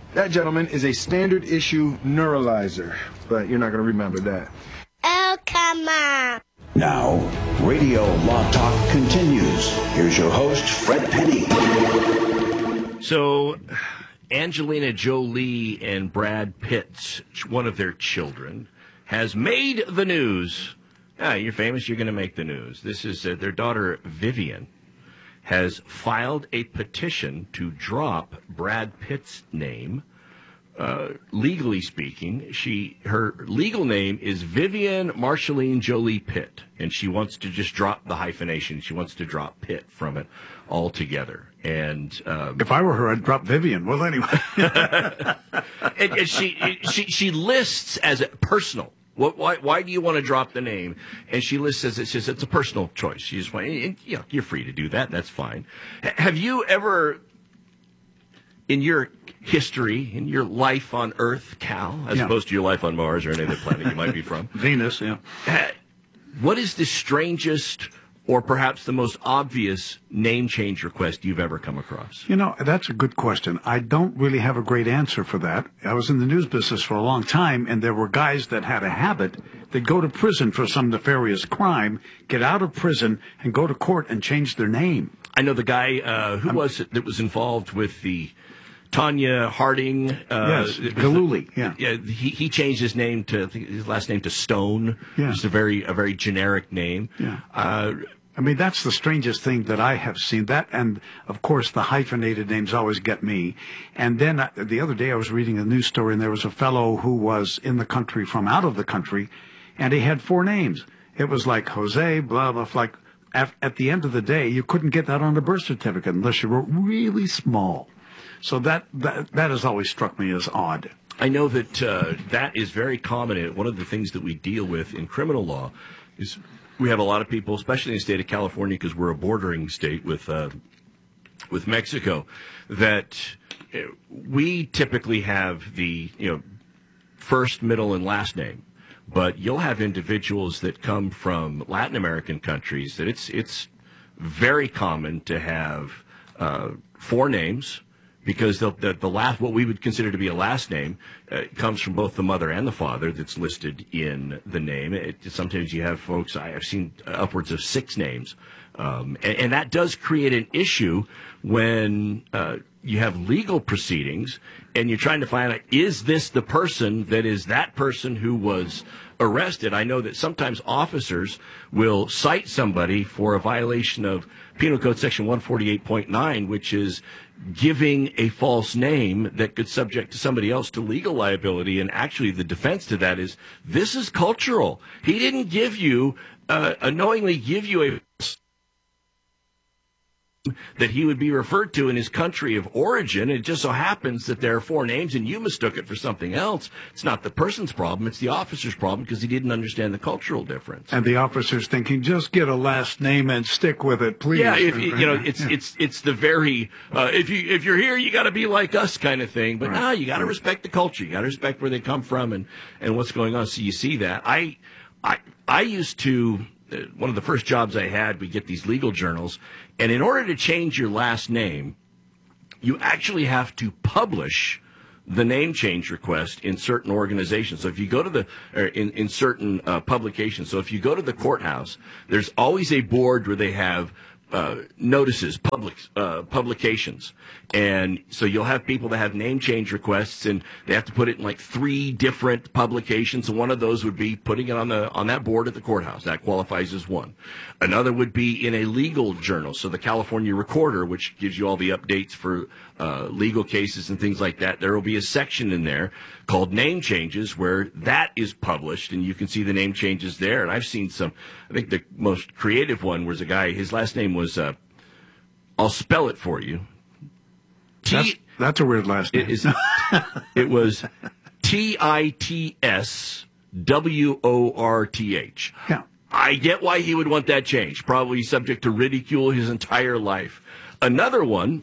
That, gentlemen, is a standard issue neuralizer, but you're not going to remember that. Oh, come on. Now, Radio Law Talk continues. Here's your host, Fred Penny. So, Angelina Jolie and Brad Pitt, one of their children, has made the news. You're famous, you're going to make the news. This is their daughter, Vivian, has filed a petition to drop Brad Pitt's name. Legally speaking, her legal name is Vivian Marceline Jolie Pitt, and she wants to just drop the hyphenation. She wants to drop Pitt from it altogether. And if I were her, I'd drop Vivian. Well, anyway, and she lists as a personal. Why do you want to drop the name? And she lists as it's a personal choice. She just you're free to do that. That's fine. Have you ever, in your history, in your life on Earth, Cal, as opposed to your life on Mars or any other planet you might be from, Venus, what is the strangest or perhaps the most obvious name change request you've ever come across? You know, that's a good question. I don't really have a great answer for that. I was in the news business for a long time, and there were guys that had a habit. They'd go to prison for some nefarious crime, get out of prison, and go to court and change their name. I know the guy, who was it that was involved with the Tanya Harding? Yes, Galooly, yeah. He changed his name to, I think his last name to Stone. Yeah. Just a very generic name. Yeah. I mean, that's the strangest thing that I have seen. That, and, of course, the hyphenated names always get me. And then the other day I was reading a news story, and there was a fellow who was in the country from out of the country, and he had 4 names. It was like Jose, blah, blah, like at the end of the day, you couldn't get that on a birth certificate unless you were really small. So that has always struck me as odd. I know that that is very common. One of the things that we deal with in criminal law is we have a lot of people, especially in the state of California, because we're a bordering state with Mexico, that we typically have the first, middle, and last name. But you'll have individuals that come from Latin American countries that it's very common to have 4 names. Because the last, what we would consider to be a last name, comes from both the mother and the father that's listed in the name. Sometimes you have folks, I have seen upwards of 6 names. And that does create an issue when you have legal proceedings and you're trying to find out, is this the person that is that person who was arrested? I know that sometimes officers will cite somebody for a violation of Penal Code Section 148.9, which is giving a false name that could subject somebody else to legal liability. And actually the defense to that is, this is cultural. He didn't give you, unknowingly give you a that he would be referred to in his country of origin. It just so happens that there are 4 names and you mistook it for something else. It's not the person's problem, it's the officer's problem because he didn't understand the cultural difference. And the officer's thinking, just get a last name and stick with it, please. Yeah, it's the very if you're here, you got to be like us kind of thing. But you got to respect the culture. You got to respect where they come from and what's going on. So you see that. I used to. One of the first jobs I had, we get these legal journals, and in order to change your last name, you actually have to publish the name change request in certain organizations. So if you go to in certain publications, so if you go to the courthouse, there's always a board where they have notices, publications. And so you'll have people that have name change requests, and they have to put it in like 3 different publications. And one of those would be putting it on that board at the courthouse. That qualifies as one. Another would be in a legal journal. So the California Recorder, which gives you all the updates for legal cases and things like that. There will be a section in there called name changes where that is published, and you can see the name changes there. And I've seen some. I think the most creative one was a guy. His last name was. I'll spell it for you. That's a weird last name. It was TITSWORTH. Yeah. I get why he would want that changed. Probably subject to ridicule his entire life. Another one,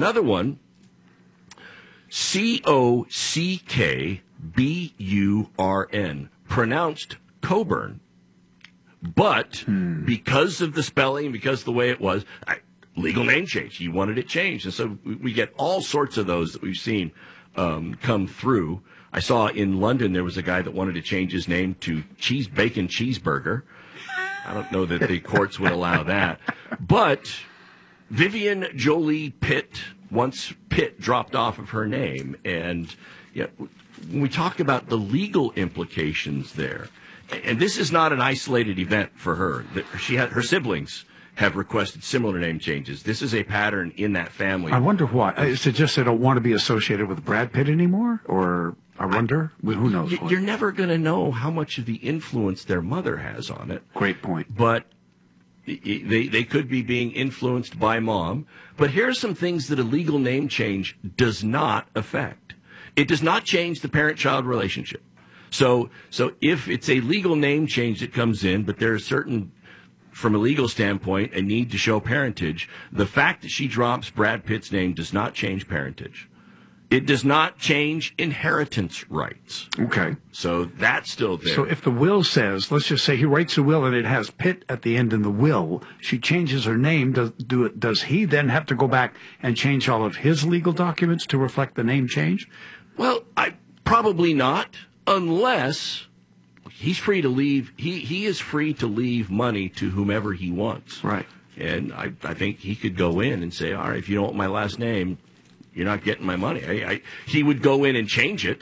COCKBURN, pronounced Coburn. But because of the spelling, because of the way it was, legal name change. He wanted it changed. And so we get all sorts of those that we've seen come through. I saw in London there was a guy that wanted to change his name to Bacon Cheeseburger. I don't know that the courts would allow that. But Vivian Jolie Pitt, once Pitt dropped off of her name. And when we talk about the legal implications there, and this is not an isolated event for her. Her siblings have requested similar name changes. This is a pattern in that family. I wonder why. Is it just they don't want to be associated with Brad Pitt anymore? Or I wonder? Who knows? You're never going to know how much of the influence their mother has on it. Great point. But they could be being influenced by mom. But here are some things that a legal name change does not affect. It does not change the parent-child relationship. So if it's a legal name change that comes in, but there are certain, from a legal standpoint, a need to show parentage, the fact that she drops Brad Pitt's name does not change parentage. It does not change inheritance rights. Okay. So that's still there. So if the will says, let's just say he writes a will and it has Pitt at the end in the will, she changes her name, does he then have to go back and change all of his legal documents to reflect the name change? Well, probably not, unless he's free to leave. He is free to leave money to whomever he wants. Right. And I think he could go in and say, all right, if you don't want my last name, you're not getting my money. He would go in and change it.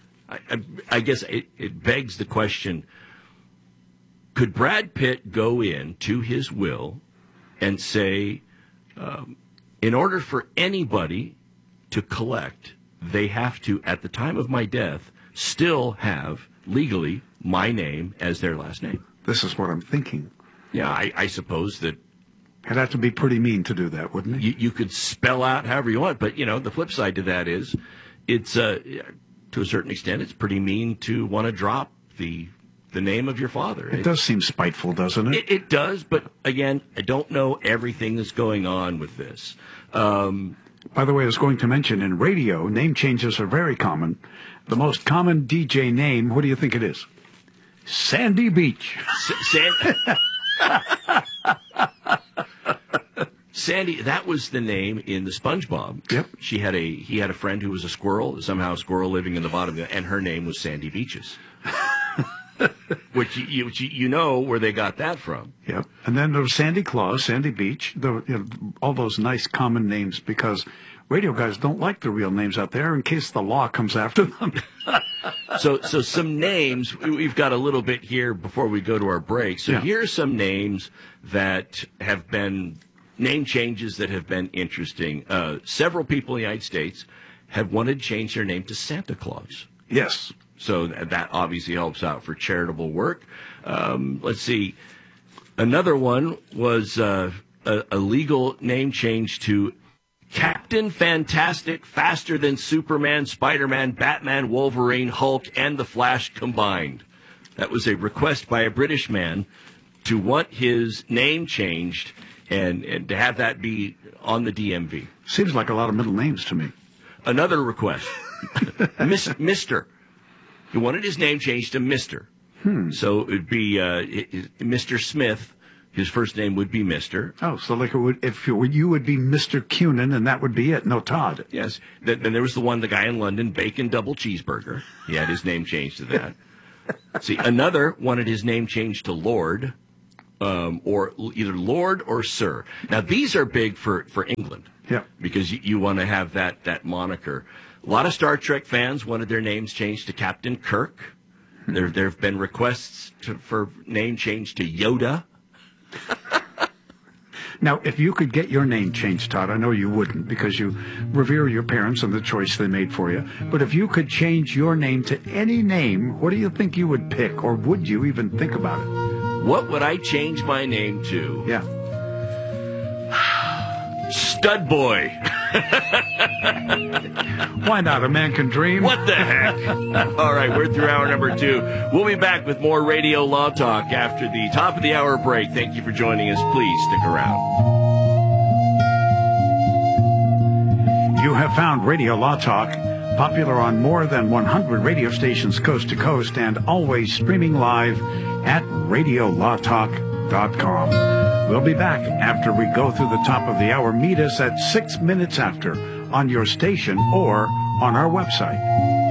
I guess it begs the question, could Brad Pitt go in to his will and say, in order for anybody to collect, they have to, at the time of my death, still have legally my name as their last name? This is what I'm thinking. Yeah, I suppose that It'd have to be pretty mean to do that, wouldn't it? you could spell out however you want, but the flip side to that is, it's to a certain extent, it's pretty mean to want to drop the name of your father. It does seem spiteful, doesn't it? It does, but again, I don't know everything that's going on with this. By the way, I was going to mention, in radio, name changes are very common. The most common DJ name, what do you think it is? Sandy Beach. Sandy, that was the name in the SpongeBob. Yep. He had a friend who was a squirrel, somehow a squirrel living in the bottom, and her name was Sandy Beaches. Which you know where they got that from. Yep. And then there was Sandy Claus, Sandy Beach, all those nice common names, because radio guys don't like the real names out there in case the law comes after them. So some names, we've got a little bit here before we go to our break. So here are some names that have been name changes that have been interesting. Several people in the United States have wanted to change their name to Santa Claus. Yes. So that obviously helps out for charitable work. Let's see. Another one was a legal name change to Captain Fantastic, faster than Superman, Spider-Man, Batman, Wolverine, Hulk, and the Flash combined. That was a request by a British man to want his name changed and to have that be on the DMV. Seems like a lot of middle names to me. Another request, Mr. He wanted his name changed to Mr. So it would be Mr. Smith. His first name would be Mr. Oh, so like you would be Mr. Cunin, and that would be it, no Todd. Yes. Then there was the guy in London, Bacon Double Cheeseburger. He had his name changed to that. See, another wanted his name changed to Lord, or either Lord or Sir. Now, these are big for England. Yeah. Because you want to have that moniker. A lot of Star Trek fans wanted their names changed to Captain Kirk. There have been requests for name change to Yoda. Now, if you could get your name changed, Todd, I know you wouldn't because you revere your parents and the choice they made for you. But if you could change your name to any name, what do you think you would pick? Or would you even think about it? What would I change my name to? Yeah. Stud Boy. Why not? A man can dream. What the heck? All right, we're through hour number 2. We'll be back with more Radio Law Talk after the top of the hour break. Thank you for joining us. Please stick around. You have found Radio Law Talk, popular on more than 100 radio stations coast to coast and always streaming live at radiolawtalk.com. We'll be back after we go through the top of the hour. Meet us at 6 minutes after on your station or on our website.